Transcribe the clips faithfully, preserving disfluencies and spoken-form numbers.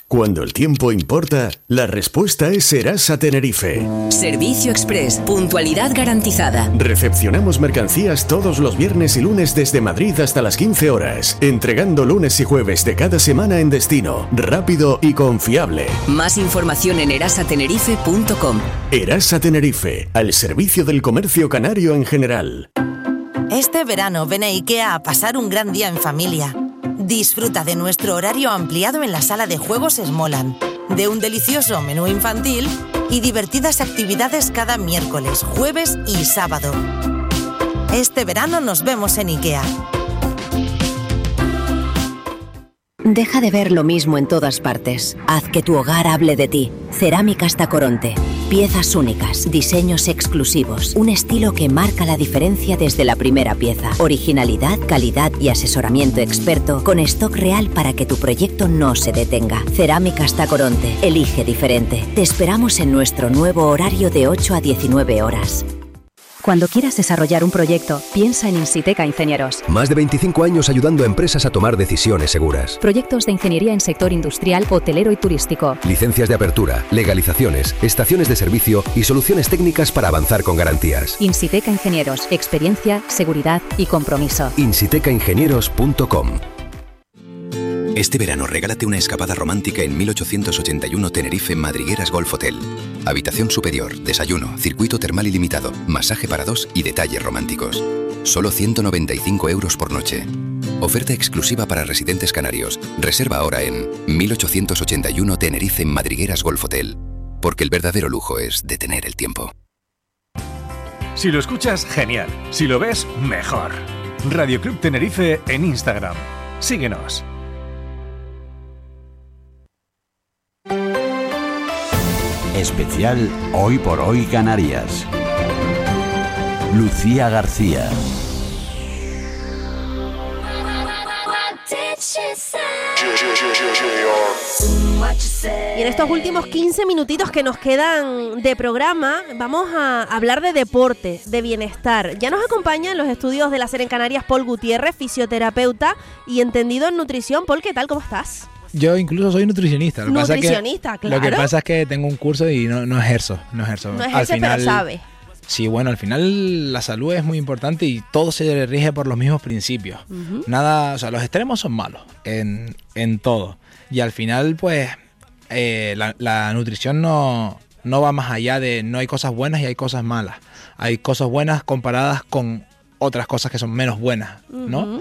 Cuando el tiempo importa, la respuesta es Serasa Tenerife. Servicio Express, puntualidad garantizada. Recepcionamos mercancías todos los viernes y lunes desde Madrid hasta las quince horas, entregando lunes y jueves de cada semana en destino, rápido y confiable. Más información en erasa tenerife punto com. Erasa Tenerife, al servicio del comercio canario en general. Este verano ven a IKEA a pasar un gran día en familia. Disfruta de nuestro horario ampliado en la sala de juegos Smoland, de un delicioso menú infantil y divertidas actividades cada miércoles, jueves y sábado. Este verano nos vemos en IKEA. Deja de ver lo mismo en todas partes. Haz que tu hogar hable de ti. Cerámicas Tacoronte. Piezas únicas, diseños exclusivos, un estilo que marca la diferencia desde la primera pieza. Originalidad, calidad y asesoramiento experto con stock real para que tu proyecto no se detenga. Cerámicas Tacoronte. Elige diferente. Te esperamos en nuestro nuevo horario de ocho a diecinueve horas. Cuando quieras desarrollar un proyecto, piensa en Insiteca Ingenieros. Más de veinticinco años ayudando a empresas a tomar decisiones seguras. Proyectos de ingeniería en sector industrial, hotelero y turístico. Licencias de apertura, legalizaciones, estaciones de servicio y soluciones técnicas para avanzar con garantías. Insiteca Ingenieros. Experiencia, seguridad y compromiso. insiteca ingenieros punto com. Este verano regálate una escapada romántica en mil ochocientos ochenta y uno Tenerife Madrigueras Golf Hotel. Habitación superior, desayuno, circuito termal ilimitado, masaje para dos y detalles románticos. Solo ciento noventa y cinco euros por noche. Oferta exclusiva para residentes canarios. Reserva ahora en mil ochocientos ochenta y uno Tenerife Madrigueras Golf Hotel. Porque el verdadero lujo es detener el tiempo. Si lo escuchas, genial. Si lo ves, mejor. Radio Club Tenerife en Instagram. Síguenos. Especial Hoy por Hoy Canarias. Lucía García. Y en estos últimos quince minutitos que nos quedan de programa, vamos a hablar de deporte, de bienestar. Ya nos acompaña en los estudios de la SER en Canarias Paul Gutiérrez, fisioterapeuta y entendido en nutrición. Paul, ¿qué tal? ¿Cómo estás? Yo incluso soy nutricionista. Lo nutricionista, pasa que, claro. Lo que pasa es que tengo un curso y no, no ejerzo. No ejerzo. No ejerce, al final, pero sabe. Sí, bueno, al final la salud es muy importante y todo se rige por los mismos principios. Uh-huh. Nada, o sea, los extremos son malos en, en todo. Y al final, pues, eh, la, la nutrición no, no va más allá de no hay cosas buenas y hay cosas malas. Hay cosas buenas comparadas con otras cosas que son menos buenas, ¿no? Uh-huh.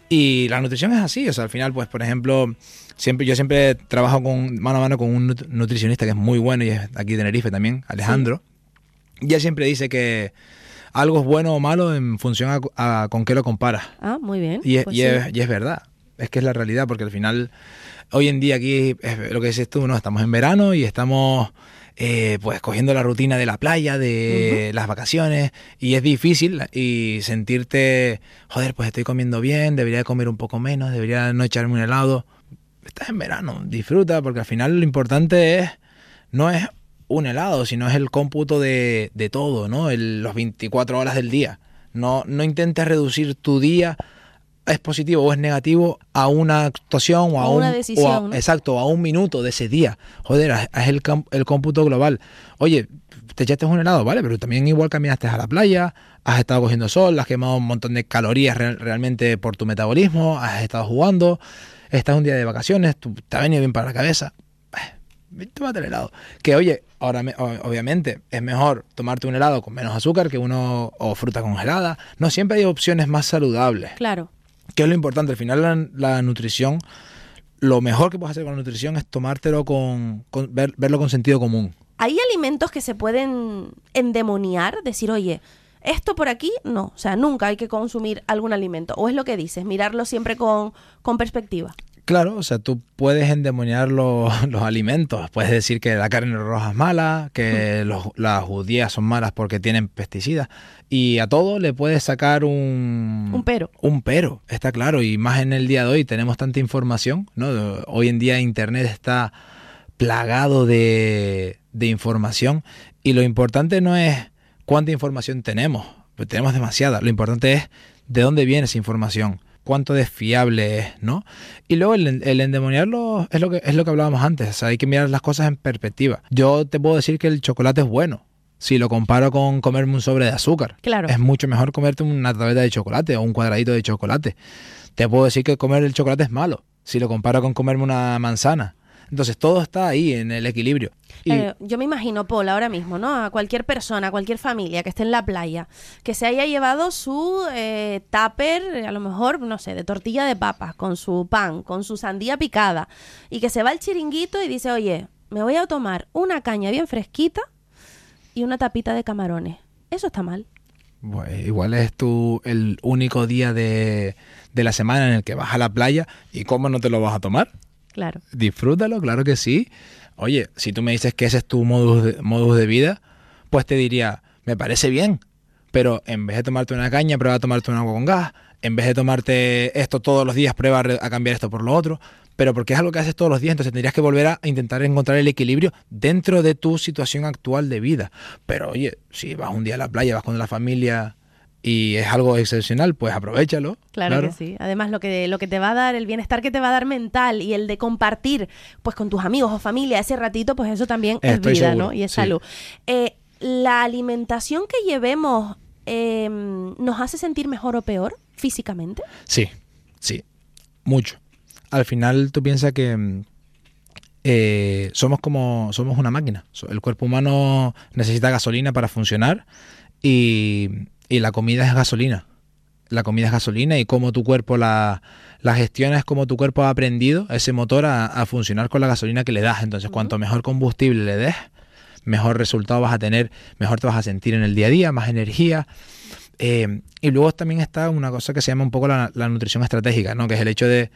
Y la nutrición es así, o sea, al final, pues, por ejemplo, siempre yo siempre trabajo con, mano a mano con un nutricionista que es muy bueno y es aquí de Tenerife también, Alejandro. Sí. Y él siempre dice que algo es bueno o malo en función a, a con qué lo comparas. Ah, muy bien. Y es, pues y, sí. es, y es verdad, es que es la realidad, porque al final, hoy en día aquí, es lo que dices tú, ¿no? Estamos en verano y estamos eh, pues cogiendo la rutina de la playa, de uh-huh. las vacaciones, y es difícil y sentirte, joder, pues estoy comiendo bien, debería comer un poco menos, debería no echarme un helado. Estás en verano, disfruta, porque al final lo importante es no es un helado, sino es el cómputo de, de todo, ¿no? El, los veinticuatro horas del día. No, no intentes reducir tu día, es positivo o es negativo, a una actuación o a, o un, una decisión, o a, ¿no? Exacto, a un minuto de ese día. Joder, es el, el cómputo global. Oye, te echaste un helado, ¿vale? Pero también igual caminaste a la playa, has estado cogiendo sol, has quemado un montón de calorías real, realmente por tu metabolismo, has estado jugando, estás un día de vacaciones, tú, te ha venido bien para la cabeza. Tómate el helado. Que oye, ahora me, obviamente es mejor tomarte un helado con menos azúcar que uno o fruta congelada. No, siempre hay opciones más saludables. Claro. Que es lo importante. Al final la, la nutrición, lo mejor que puedes hacer con la nutrición es tomártelo con, con ver, verlo con sentido común. ¿Hay alimentos que se pueden endemoniar? Decir, oye, esto por aquí, no. O sea, nunca hay que consumir algún alimento. ¿O es lo que dices? Mirarlo siempre con, con perspectiva. Claro, o sea, tú puedes endemoniar los, los alimentos. Puedes decir que la carne roja es mala, que los, las judías son malas porque tienen pesticidas. Y a todo le puedes sacar un... Un pero. Un pero, está claro. Y más en el día de hoy tenemos tanta información, ¿no? Hoy en día Internet está plagado de, de información. Y lo importante no es cuánta información tenemos. Pues tenemos demasiada. Lo importante es de dónde viene esa información. cuánto de fiable es, ¿no? Y luego el, el endemoniarlo es lo que es lo que hablábamos antes. O sea, hay que mirar las cosas en perspectiva. Yo te puedo decir que el chocolate es bueno. Si lo comparo con comerme un sobre de azúcar. Claro. Es mucho mejor comerte una tableta de chocolate o un cuadradito de chocolate. Te puedo decir que comer el chocolate es malo. Si lo comparo con comerme una manzana. Entonces todo está ahí en el equilibrio. Y eh, yo me imagino, Paul, ahora mismo, ¿no? A cualquier persona, a cualquier familia que esté en la playa, que se haya llevado su eh, tupper, a lo mejor, no sé, de tortilla de papas, con su pan, con su sandía picada, y que se va al chiringuito y dice, oye, me voy a tomar una caña bien fresquita y una tapita de camarones. Eso está mal. Pues igual es tu el único día de, de la semana en el que vas a la playa y ¿cómo no te lo vas a tomar? Claro. Disfrútalo, claro que sí. Oye, si tú me dices que ese es tu modus de, modus de vida, pues te diría, me parece bien, pero en vez de tomarte una caña, prueba a tomarte un agua con gas. En vez de tomarte esto todos los días, prueba a cambiar esto por lo otro. Pero porque es algo que haces todos los días, entonces tendrías que volver a intentar encontrar el equilibrio dentro de tu situación actual de vida. Pero oye, si vas un día a la playa, vas con la familia y es algo excepcional, pues aprovéchalo. Claro, claro que sí. Además, lo que, lo que te va a dar, el bienestar que te va a dar mental y el de compartir pues con tus amigos o familia ese ratito, pues eso también Estoy es vida, seguro, ¿no? Y es sí. salud. Eh, ¿La alimentación que llevemos eh, nos hace sentir mejor o peor físicamente? Sí, sí, mucho. Al final tú piensas que eh, somos como somos una máquina. El cuerpo humano necesita gasolina para funcionar y, y la comida es gasolina. La comida es gasolina y cómo tu cuerpo la, la gestiona es como tu cuerpo ha aprendido ese motor a, a funcionar con la gasolina que le das. Entonces, uh-huh. cuanto mejor combustible le des, mejor resultado vas a tener, mejor te vas a sentir en el día a día, más energía. Eh, y luego también está una cosa que se llama un poco la, la nutrición estratégica, ¿no? Que es el hecho de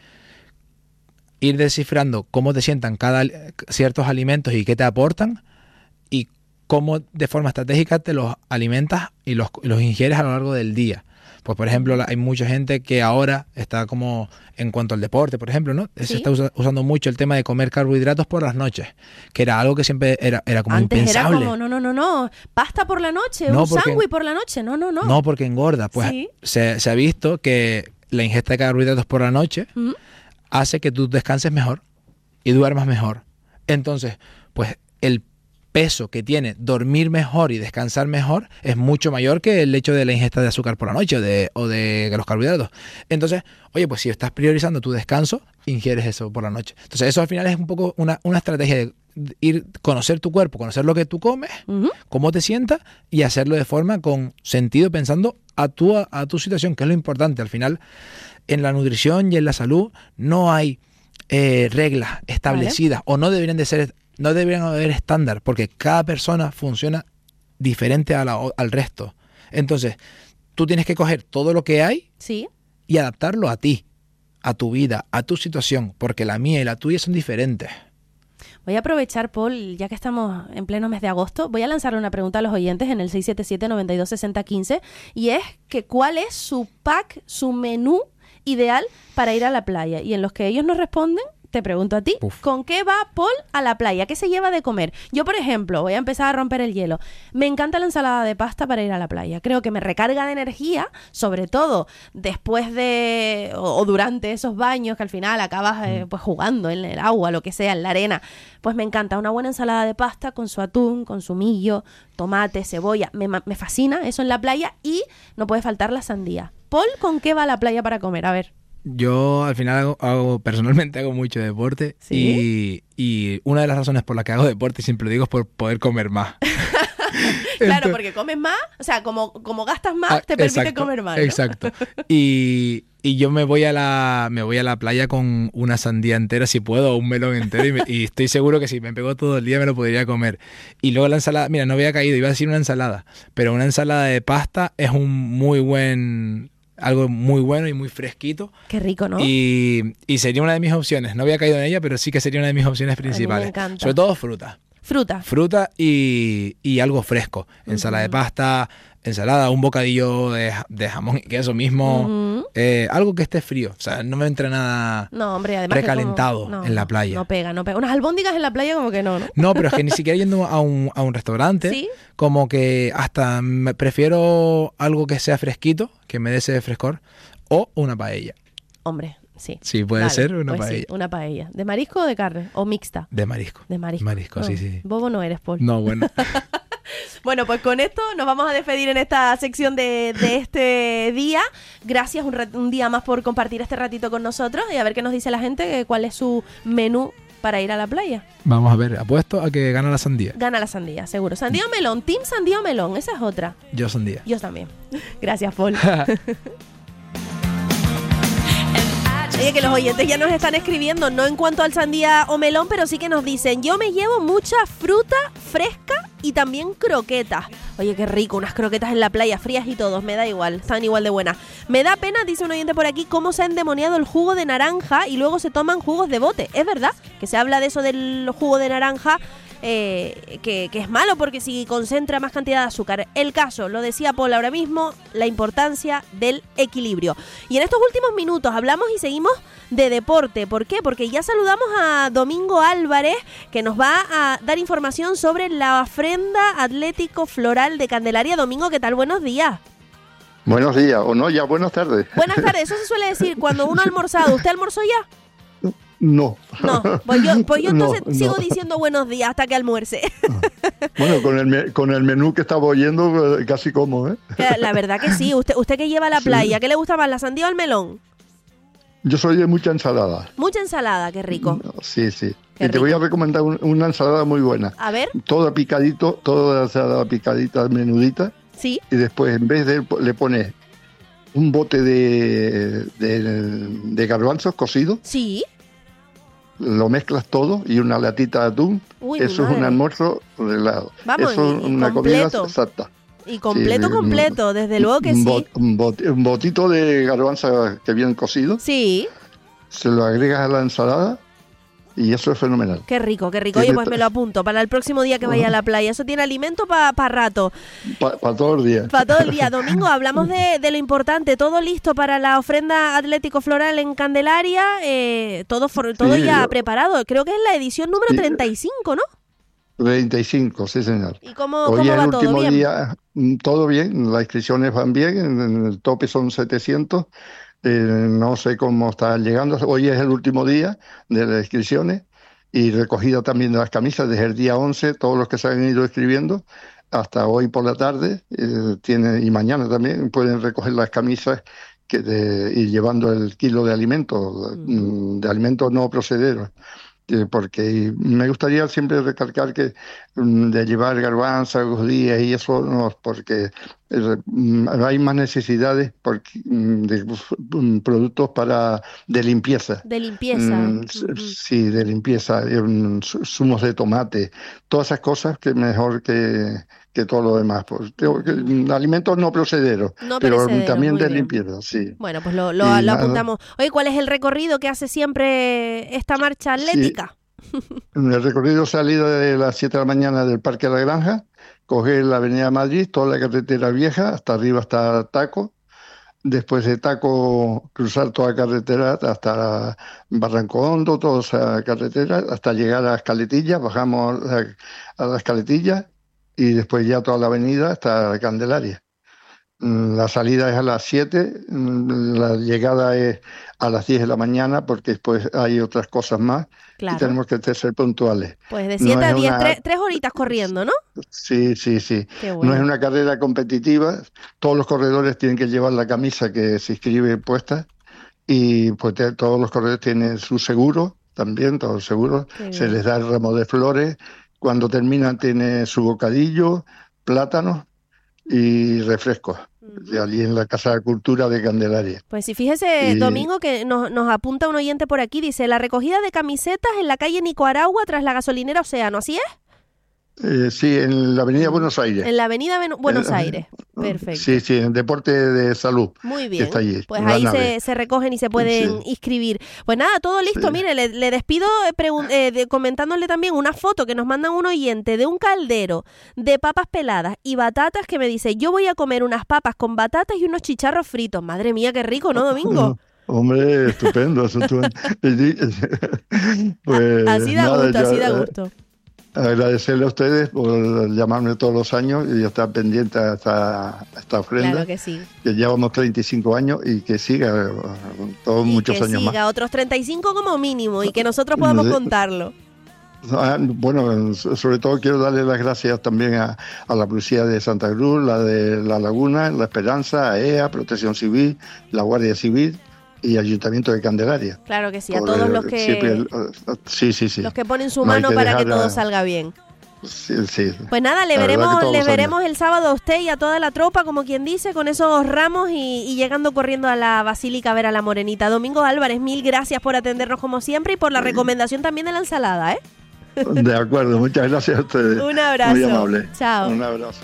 ir descifrando cómo te sientan cada ciertos alimentos y qué te aportan y cómo de forma estratégica te los alimentas y los, los ingieres a lo largo del día. Pues por ejemplo, hay mucha gente que ahora está como en cuanto al deporte, por ejemplo, ¿no? ¿Sí? Se está usa, usando mucho el tema de comer carbohidratos por las noches, que era algo que siempre era, era como Antes impensable. Era como, no, no, no, no, pasta por la noche, no un sándwich por la noche, no, no, no. No, porque engorda. Pues ¿sí? se, se ha visto que la ingesta de carbohidratos por la noche ¿Mm? hace que tú descanses mejor y duermas mejor. Entonces, pues el peso que tiene dormir mejor y descansar mejor es mucho mayor que el hecho de la ingesta de azúcar por la noche o de, o de los carbohidratos. Entonces, oye, pues si estás priorizando tu descanso, ingieres eso por la noche. Entonces, eso al final es un poco una, una estrategia de ir conocer tu cuerpo, conocer lo que tú comes, uh-huh. cómo te sientas y hacerlo de forma con sentido, pensando a tu, a, a tu situación, que es lo importante. Al final, en la nutrición y en la salud no hay eh, reglas establecidas, ¿vale? O no deberían de ser No deberían haber estándar, porque cada persona funciona diferente a la, al resto. Entonces, tú tienes que coger todo lo que hay ¿sí? y adaptarlo a ti, a tu vida, a tu situación, porque la mía y la tuya son diferentes. Voy a aprovechar, Paul, ya que estamos en pleno mes de agosto, voy a lanzarle una pregunta a los oyentes en el seis siete siete, nueve dos seis cero uno cinco y es que ¿cuál es su pack, su menú ideal para ir a la playa? Y en los que ellos nos responden, te pregunto a ti, Uf. ¿con qué va Paul a la playa? ¿Qué se lleva de comer? Yo, por ejemplo, voy a empezar a romper el hielo. Me encanta la ensalada de pasta para ir a la playa. Creo que me recarga de energía, sobre todo después de o, o durante esos baños que al final acabas eh, pues jugando en el agua, lo que sea, en la arena. Pues me encanta una buena ensalada de pasta con su atún, con su millo, tomate, cebolla. Me, me fascina eso en la playa y no puede faltar la sandía. Paul, ¿con qué va a la playa para comer? A ver. Yo al final hago, hago personalmente hago mucho deporte. ¿Sí? y, y una de las razones por las que hago deporte, siempre lo digo, es por poder comer más. Claro, entonces, porque comes más, o sea, como, como gastas más, ah, te permite exacto, comer más, ¿no? Exacto. Y, y yo me voy a la me voy a la playa con una sandía entera, si puedo, o un melón entero, y, me, y estoy seguro que si me pegó todo el día me lo podría comer. Y luego la ensalada, mira, no había caído, iba a decir una ensalada, pero una ensalada de pasta es un muy buen... algo muy bueno y muy fresquito. Qué rico, ¿no? Y, y sería una de mis opciones. No había caído en ella, pero sí que sería una de mis opciones principales. A mí me encanta. Sobre todo fruta. Fruta. Fruta y, y algo fresco. Ensalada uh-huh. de pasta, ensalada, un bocadillo de, de jamón y queso mismo. Uh-huh. Eh, algo que esté frío. O sea, no me entre nada no, hombre, además recalentado como, no, en la playa. No pega, no pega. Unas albóndigas en la playa como que no, ¿no? No, pero es que ni siquiera yendo a un, a un restaurante, ¿sí? Como que hasta me prefiero algo que sea fresquito, que me dé ese frescor, o una paella. Hombre, sí. Sí, puede Vale, ser una pues paella. Sí, una paella. ¿De marisco o de carne? ¿O mixta? De marisco. De marisco. Marisco, No, sí, sí. Bobo no eres, Paul. No, bueno. Bueno, pues con esto nos vamos a despedir en esta sección de, de este día. Gracias un, rat- un día más por compartir este ratito con nosotros y a ver qué nos dice la gente, eh, cuál es su menú para ir a la playa. Vamos a ver, apuesto a que gana la sandía. Gana la sandía, seguro. Sandía o melón, team sandía o melón, esa es otra. Yo sandía. Yo también. Gracias, Paul. Oye, que los oyentes ya nos están escribiendo, no en cuanto al sandía o melón, pero sí que nos dicen, yo me llevo mucha fruta fresca y también croquetas. Oye, qué rico, unas croquetas en la playa, frías y todos, me da igual, están igual de buenas. Me da pena, dice un oyente por aquí, cómo se ha endemoniado el jugo de naranja y luego se toman jugos de bote. Es verdad que se habla de eso del jugo de naranja, eh, que, que es malo porque si concentra más cantidad de azúcar. El caso, lo decía Paul ahora mismo, la importancia del equilibrio. Y en estos últimos minutos hablamos y seguimos de deporte. ¿Por qué? Porque ya saludamos a Domingo Álvarez, que nos va a dar información sobre la ofrenda Atlético Floral de Candelaria. Domingo, ¿qué tal? Buenos días. Buenos días, o no, ya buenas tardes. Buenas tardes, eso se suele decir cuando uno ha almorzado. ¿Usted almorzó ya? No. No, pues yo, pues yo entonces No, sigo no. diciendo buenos días hasta que almuerce. Bueno, con el, me- con el menú que estaba oyendo, eh, casi como, ¿eh? Que La verdad que sí. Usted, usted que lleva a la Sí. playa, ¿qué le gusta más, la sandía o el melón? Yo soy de mucha ensalada. Mucha ensalada, qué rico. Sí, sí. Qué y te voy a recomendar un- una ensalada muy buena. A ver, Toda picadito, toda la ensalada picadita, menudita. sí. Y después, en vez de le pones un bote de, de, de garbanzos cocidos, Sí. lo mezclas todo y una latita de atún. Uy, mi Eso es un madre. almuerzo reglado. Vamos, Eso y- es y una completo. comida exacta. Y completo, Sí, completo, desde luego que un, sí. bot- un bot- un botito de garbanza que viene cocido, Sí, se lo agregas a la ensalada y eso es fenomenal. qué rico, qué rico. Oye, Tiene pues to- me lo apunto para el próximo día que vaya a la playa. Eso tiene alimento para rato, Para todos los días. para todo el día. Domingo, hablamos de, de lo importante. Todo listo para la ofrenda Atlético Floral en Candelaria. Eh, todo for- todo Sí, ya yo- preparado. Creo que es la edición número Sí. treinta y cinco, ¿no? treinta y cinco, sí señor. ¿Y cómo, Hoy cómo es va el todo? último ¿Bien? día, mm, todo bien, las inscripciones van bien, en en el tope son setecientos, eh, no sé cómo están llegando. Hoy es el último día de las inscripciones y recogida también de las camisas desde el día once, todos los que se han ido escribiendo hasta hoy por la tarde, eh, tiene, y mañana también pueden recoger las camisas que de, y llevando el kilo de alimentos, mm, de alimentos no procederos. Eh, Porque me gustaría siempre recalcar que mm, de llevar garbanzas, judías y eso no, porque eh, mm, hay más necesidades porque, mm, de mm, productos para de limpieza. De limpieza. Mm, s- Sí, de limpieza, eh, mm, zu- zumos de tomate, todas esas cosas que mejor que, que todo lo demás. Pues, tengo que- mm, alimentos no procederos, No pero perecederos, también muy de bien. limpieza, sí. Bueno, pues lo, lo, Y lo nada. apuntamos. Oye, ¿cuál es el recorrido que hace siempre esta marcha atlética? En el recorrido salida de las siete de la mañana del Parque de la Granja, coger la Avenida Madrid, toda la carretera vieja, hasta arriba hasta Taco. Después de Taco, cruzar toda la carretera hasta Barranco Hondo, toda esa carretera, hasta llegar a Escaletilla, bajamos a, a la Escaletilla y después ya toda la avenida hasta Candelaria. Mm, La salida es a las siete, mm, la llegada es a las diez de la mañana porque después hay otras cosas más Claro. y tenemos que ser puntuales. Pues de No siete a es diez, una- tres, tres horitas corriendo, ¿no? Sí, sí, sí. Qué bueno. No es una carrera competitiva. Todos los corredores tienen que llevar la camisa que se inscribe puesta y pues te- todos los corredores tienen su seguro también, todos los seguros. Qué Se bien. les da el ramo de flores. Cuando terminan tiene su bocadillo, plátanos y refrescos. Y allí en la Casa de Cultura de Candelaria. Pues sí, fíjese, Y- Domingo, que nos, nos apunta un oyente por aquí, dice, la recogida de camisetas en la calle Nicaragua tras la gasolinera Océano, ¿así es? Eh, sí, en la Avenida Buenos Aires. En la avenida Ven- Buenos Eh, Aires. Perfecto. Sí, sí, en Deporte de Salud. Muy que bien. está allí, Pues en la ahí nave. se, se recogen y se pueden Sí. inscribir. Pues nada, todo listo. Sí. Mire, le, le despido eh, pregun- eh, de- comentándole también una foto que nos mandan un oyente de un caldero de papas peladas y batatas que me dice, yo voy a comer unas papas con batatas y unos chicharros fritos. Madre mía, qué rico, ¿no, Domingo? Hombre, estupendo, eso estupendo. pues, Así da nada, gusto, así yo, da eh, gusto. Agradecerle a ustedes por llamarme todos los años y estar pendiente a esta, a esta ofrenda. Claro que sí. Que llevamos treinta y cinco años y que siga todos muchos que años siga, más. Otros treinta y cinco como mínimo y que nosotros podamos contarlo. Ah, bueno, sobre todo quiero darle las gracias también a, a la Policía de Santa Cruz, la de La Laguna, La Esperanza, a E A, Protección Civil, la Guardia Civil y Ayuntamiento de Candelaria. Claro que sí, a Por, todos los que siempre, sí, sí, sí. los que ponen su No mano que para que dejar, todo salga bien. Sí, sí. Pues nada, le La veremos, le los veremos años. el sábado a usted y a toda la tropa, como quien dice, con esos ramos y, y llegando corriendo a la Basílica a ver a la Morenita. Domingo Álvarez, mil gracias por atendernos como siempre y por la sí. recomendación también de la ensalada, ¿eh? De acuerdo, muchas gracias a ustedes. Un abrazo. Muy amable. Chao. Un abrazo.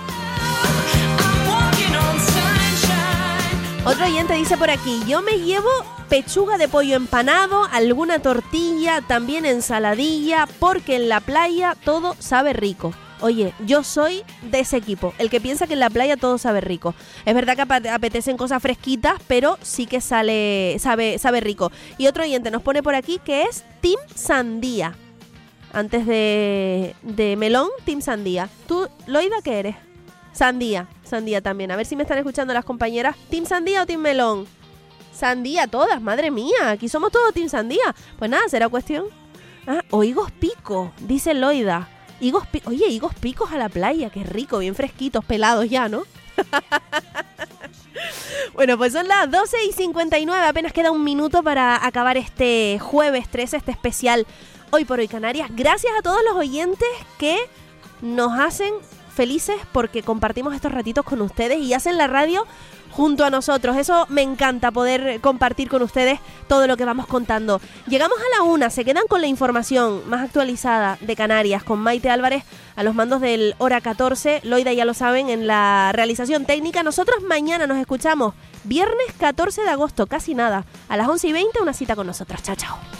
Otro oyente dice por aquí, yo me llevo pechuga de pollo empanado, alguna tortilla, también ensaladilla, porque en la playa todo sabe rico. Oye, yo soy de ese equipo, el que piensa que en la playa todo sabe rico. Es verdad que apetecen cosas fresquitas, pero sí que sale, sabe, sabe rico. Y otro oyente nos pone por aquí que es Team Sandía. Antes de, de melón, Team Sandía. ¿Tú, Loida, qué eres? Sandía, sandía también. A ver si me están escuchando las compañeras. ¿Team Sandía o Team Melón? Sandía todas, madre mía. Aquí somos todos Team Sandía. Pues nada, será cuestión. Ah, o higos pico, dice Loida. Higos pi- Oye, higos picos a la playa, qué rico, bien fresquitos, pelados ya, ¿no? Bueno, pues son las doce y cincuenta y nueve. Apenas queda un minuto para acabar este jueves trece, este especial Hoy por Hoy Canarias. Gracias a todos los oyentes que nos hacen felices porque compartimos estos ratitos con ustedes y hacen la radio junto a nosotros. Eso me encanta, poder compartir con ustedes todo lo que vamos contando. Llegamos a la una, se quedan con la información más actualizada de Canarias con Maite Álvarez a los mandos del Hora catorce. Loida, ya lo saben, en la realización técnica. Nosotros mañana nos escuchamos viernes catorce de agosto, casi nada. A las once y veinte una cita con nosotros. Chao, chao.